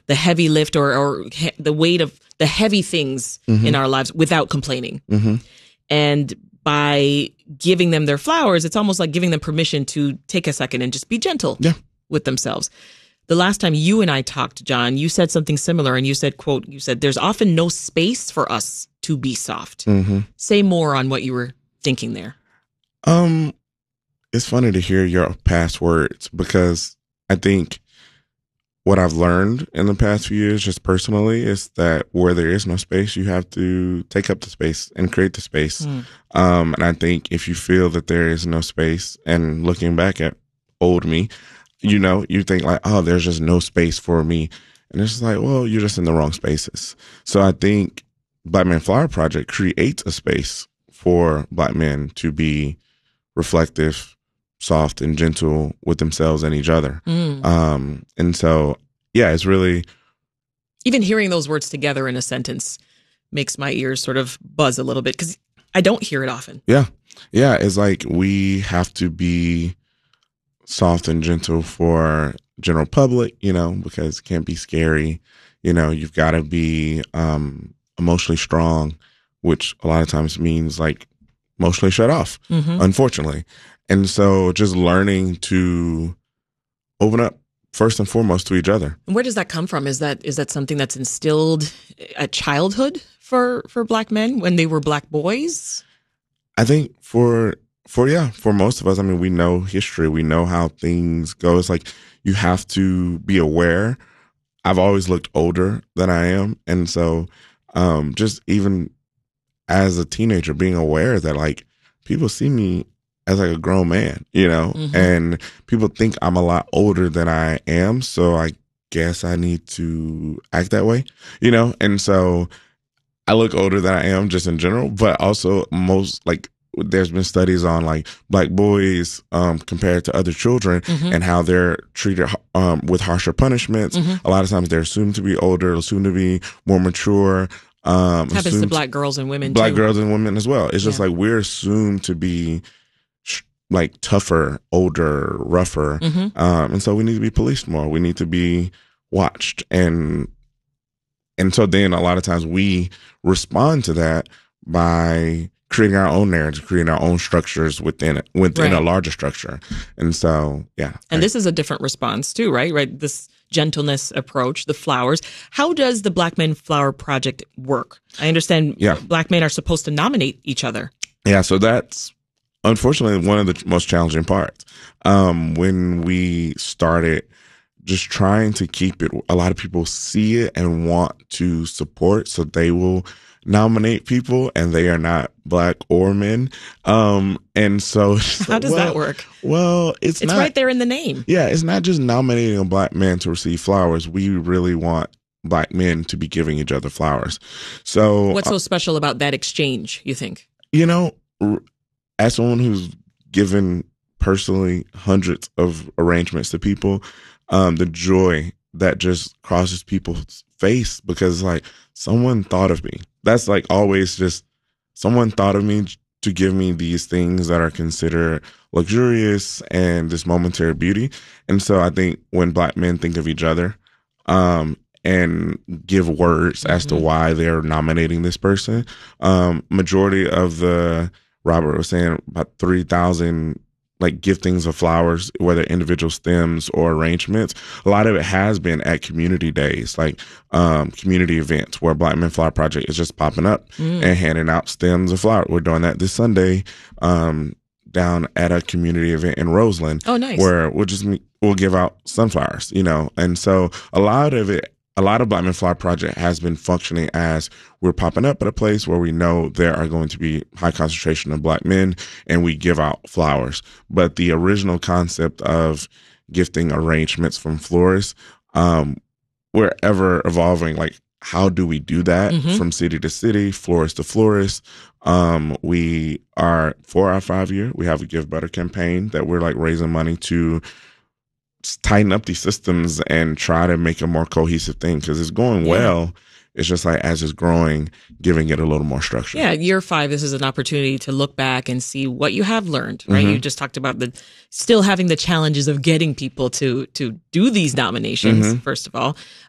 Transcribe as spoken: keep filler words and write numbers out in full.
the heavy lift or, or he, the weight of the heavy things mm-hmm. in our lives without complaining. Mm-hmm. And by giving them their flowers, it's almost like giving them permission to take a second and just be gentle yeah. with themselves. The last time you and I talked, John, you said something similar, and you said, quote, you said, there's often no space for us to be soft. Mm-hmm. Say more on what you were thinking there. Um, it's funny to hear your past words, because I think what I've learned in the past few years, just personally, is that where there is no space, you have to take up the space and create the space. Mm. Um, and I think if you feel that there is no space, and looking back at old me, you know, you think like, oh, there's just no space for me. And it's just like, well, you're just in the wrong spaces. So I think Black Men Flower Project creates a space for Black men to be reflective, soft, and gentle with themselves and each other. Mm. Um, and so, yeah, it's really... Even hearing those words together in a sentence makes my ears sort of buzz a little bit, because I don't hear it often. Yeah. Yeah. It's like we have to be soft and gentle for general public, you know, because it can't be scary. You know, you've got to be um, emotionally strong, which a lot of times means like emotionally shut off, mm-hmm. unfortunately. And so just learning to open up first and foremost to each other. And where does that come from? Is that is that something that's instilled at childhood for, for Black men when they were Black boys? I think for... For, yeah, for most of us, I mean, we know history. We know how things go. It's like you have to be aware. I've always looked older than I am. And so um, just even as a teenager, being aware that, like, people see me as, like, a grown man, you know, mm-hmm. and people think I'm a lot older than I am. So I guess I need to act that way, you know. And so I look older than I am just in general, but also most, like, there's been studies on like Black boys um, compared to other children mm-hmm. and how they're treated um, with harsher punishments. Mm-hmm. A lot of times they're assumed to be older, assumed to be more mature. Um, Happens to Black girls and women Black too. girls and women as well. It's just yeah. like we're assumed to be sh- like tougher, older, rougher. Mm-hmm. Um, and so we need to be policed more. We need to be watched. And, and so then a lot of times we respond to that by creating our own narratives, creating our own structures within it, within right. a larger structure. And so, yeah. And I, this is a different response too, right? Right. This gentleness approach, the flowers. How does the Black Men Flower Project work? I understand yeah. Black men are supposed to nominate each other. Yeah. So that's unfortunately one of the most challenging parts. Um, when we started just trying to keep it, a lot of people see it and want to support, so they will nominate people, and they are not Black or men. Um, and so how does well, that work? Well, it's, it's not, right there in the name. Yeah. It's not just nominating a Black man to receive flowers. We really want Black men to be giving each other flowers. So what's so special about that exchange, you think? You know, as someone who's given personally hundreds of arrangements to people, um, the joy that just crosses people's face, because like someone thought of me. That's like always just someone thought of me to give me these things that are considered luxurious and this momentary beauty. And so I think when Black men think of each other um, and give words mm-hmm. as to why they're nominating this person, um, majority of the, Robert was saying, about three thousand like giftings of flowers, whether individual stems or arrangements. A lot of it has been at community days, like um, community events where Black Men Flower Project is just popping up mm. and handing out stems of flowers. We're doing that this Sunday um, down at a community event in Roseland. Oh, nice. Where we'll just, we'll give out sunflowers, you know? And so a lot of it, a lot of Black Men Flower Project has been functioning as we're popping up at a place where we know there are going to be high concentration of Black men, and we give out flowers. But the original concept of gifting arrangements from florists, um, we're ever evolving. Like, how do we do that mm-hmm. from city to city, florist to florist? Um, we are, for our five year, we have a Give Better campaign that we're like raising money to tighten up these systems and try to make a more cohesive thing, because it's going yeah. well. It's just like as it's growing, giving it a little more structure. Yeah, year five, this is an opportunity to look back and see what you have learned, right? Mm-hmm. You just talked about the still having the challenges of getting people to to do these nominations, mm-hmm. first of all.